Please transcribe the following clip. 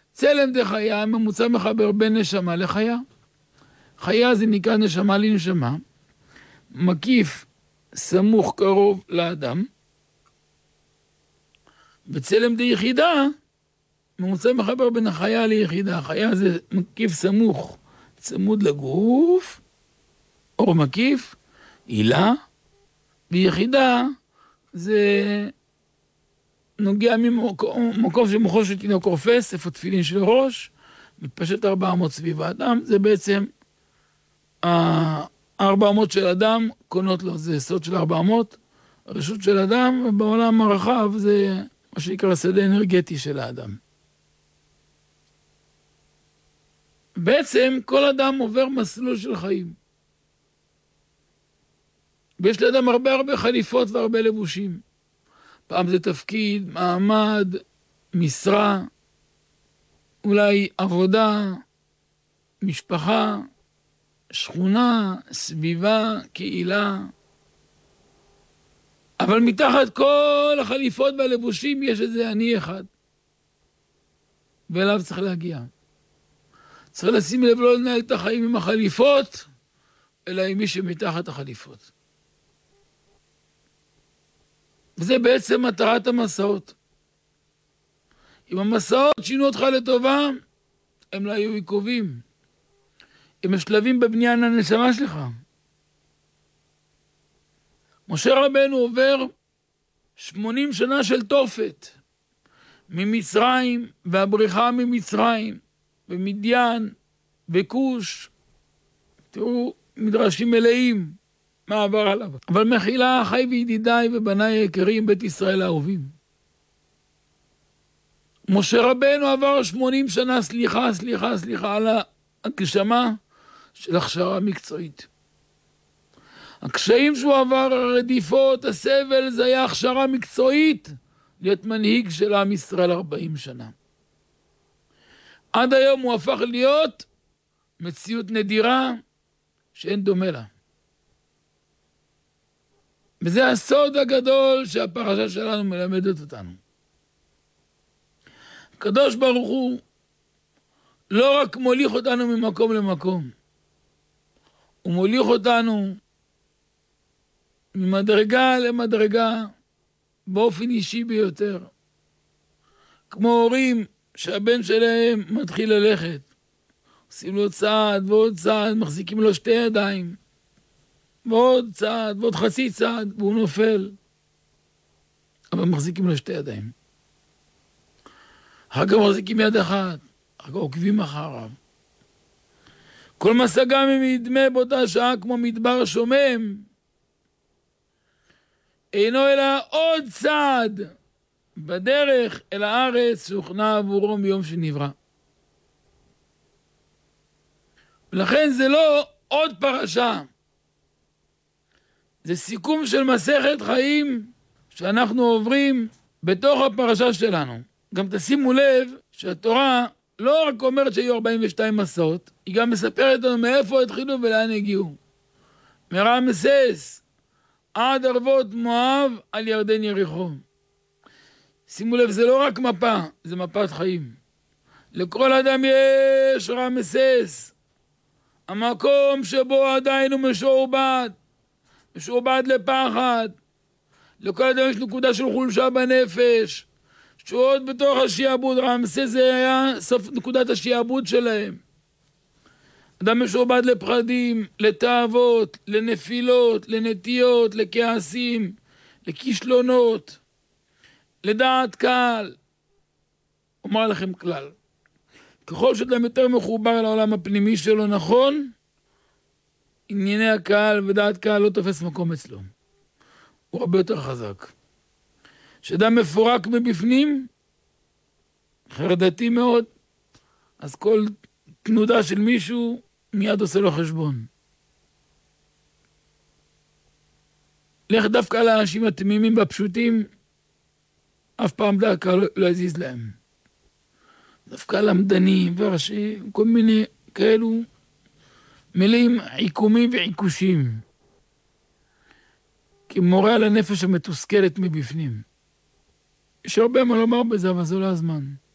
צלם דחיה, ממוצע מחבר בין נשמה לחיה. חיה זה נקרא נשמה לנשמה, מקיף סמוך קרוב לאדם. בצלם דיחידה, ממוצע מחבר בין החיה ליחידה. חיה זה מקיף סמוך, צמוד לגוף, אור מקיף, עילה, ויחידה זה נוגע ממקום שמוחו של תינוק רופס, איפה תפילין של ראש, מתפשט 400 סביב האדם, זה בעצם 400 של אדם, קונות לו, זה סוד של 400, הרשות של אדם, ובעולם הרחב זה מה שנקרא שדה אנרגטי של האדם. בעצם כל אדם עובר מסלול של חיים. ויש לאדם הרבה חליפות והרבה לבושים. פעם זה תפקיד, מעמד, משרה, אולי עבודה, משפחה, שכונה, סביבה, קהילה. אבל מתחת כל החליפות והלבושים יש איזה אני אחד. ואליו צריך להגיע. צריך לשים לב לא לנהל את החיים עם החליפות, אלא עם מי שמתחת החליפות. וזה בעצם מטרת המסעות. אם המסעות שינו אותך לטובה, הם לא היו עיכובים. הם השלבים בבניין הנשמה שלך. משה רבנו עובר 80 שנה של תופת. ממצרים והבריחה ממצרים, ומדיין וכוש. תראו, מדרשים מלאים. מה עבר עליו? אבל מחילה, אחי וידידיי ובניי היקרים, בית ישראל האהובים. משה רבנו עבר 80 שנה, סליחה, על ההגשמה של הכשרה מקצועית. הקשיים שהוא עבר, הרדיפות, הסבל, זה היה הכשרה מקצועית להיות מנהיג של עם ישראל 40 שנה. עד היום הוא הפך להיות מציאות נדירה שאין דומה לה. וזה הסוד הגדול שהפרשה שלנו מלמדת אותנו. הקדוש ברוך הוא לא רק מוליך אותנו ממקום למקום, הוא מוליך אותנו ממדרגה למדרגה באופן אישי ביותר. כמו הורים שהבן שלהם מתחיל ללכת, עושים לו צעד ועוד צעד, מחזיקים לו 2 ידיים, ועוד צעד, ועוד חצי צעד, והוא נופל. אבל מחזיקים לו 2 ידיים. אחר כך מחזיקים יד אחת, אחר כך עוקבים אחריו. כל מסע גם אם ידמה באותה שעה כמו מדבר שומם, אינו אלא עוד צעד בדרך אל הארץ שהוכנה עבורו מיום שנברא. ולכן זה לא עוד פרשה, זה סיכום של מסכת חיים שאנחנו עוברים בתוך הפרשה שלנו. גם תשימו לב שהתורה לא רק אומרת שהיו 42 מסעות, היא גם מספרת לנו מאיפה התחילו ולאן הגיעו. מרעמסס עד ערבות מואב על ירדן יריחו. שימו לב, זה לא רק מפה, זה מפת חיים. לכל אדם יש רעמסס, המקום שבו עדיין הוא משועבד לפחד. לכל אדם יש נקודה של חולשה בנפש, שעוד בתוך השיעבוד, רעמסס זה היה סוף נקודת השיעבוד שלהם. אדם משועבד לפחדים, לתאוות, לנפילות, לנטיות, לכעסים, לכישלונות, לדעת קהל. אומר לכם כלל, ככל שאדם יותר מחובר לעולם הפנימי שלו נכון, ענייני הקהל ודעת קהל לא תופס מקום אצלו. הוא הרבה יותר חזק. כשאדם מפורק מבפנים, חרדתי מאוד, אז כל תנודה של מישהו מיד עושה לו חשבון. לך דווקא לאנשים התמימים והפשוטים, אף פעם דווקא לא יזיז להם. דווקא למדנים וראשים, כל מיני כאלו מילים עיקומים ועיקושים. כמורה על הנפש המתוסכלת מבפנים. יש הרבה מה לומר בזה, אבל זה לא הזמן.